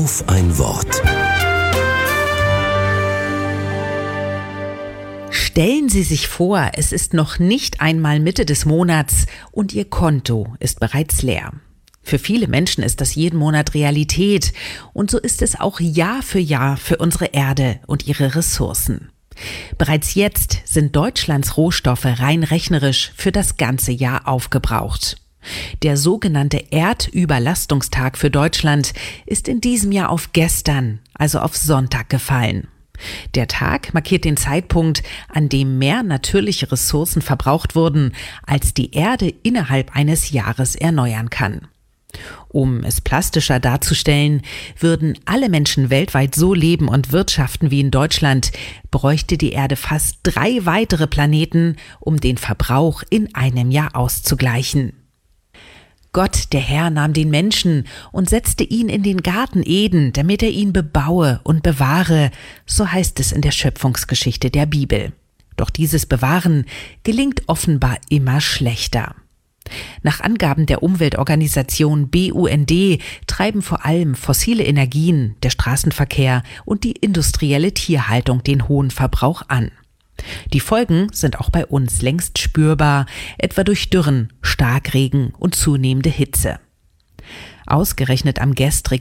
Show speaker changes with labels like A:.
A: Auf ein Wort.
B: Stellen Sie sich vor, es ist noch nicht einmal Mitte des Monats und Ihr Konto ist bereits leer. Für viele Menschen ist das jeden Monat Realität und so ist es auch Jahr für Jahr für unsere Erde und ihre Ressourcen. Bereits jetzt sind Deutschlands Rohstoffe rein rechnerisch für das ganze Jahr aufgebraucht. Der sogenannte Erdüberlastungstag für Deutschland ist in diesem Jahr auf gestern, also auf Sonntag gefallen. Der Tag markiert den Zeitpunkt, an dem mehr natürliche Ressourcen verbraucht wurden, als die Erde innerhalb eines Jahres erneuern kann. Um es plastischer darzustellen, würden alle Menschen weltweit so leben und wirtschaften wie in Deutschland, bräuchte die Erde fast 3 weitere Planeten, um den Verbrauch in einem Jahr auszugleichen. Gott, der Herr, nahm den Menschen und setzte ihn in den Garten Eden, damit er ihn bebaue und bewahre, so heißt es in der Schöpfungsgeschichte der Bibel. Doch dieses Bewahren gelingt offenbar immer schlechter. Nach Angaben der Umweltorganisation BUND treiben vor allem fossile Energien, der Straßenverkehr und die industrielle Tierhaltung den hohen Verbrauch an. Die Folgen sind auch bei uns längst spürbar, etwa durch Dürren, Starkregen und zunehmende Hitze. Ausgerechnet am gestrigen